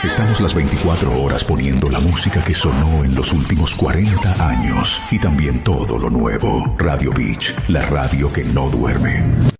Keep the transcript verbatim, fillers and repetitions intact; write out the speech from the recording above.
Estamos las veinticuatro horas poniendo la música que sonó en los últimos cuarenta años y también todo lo nuevo. Radio Beach, la radio que no duerme.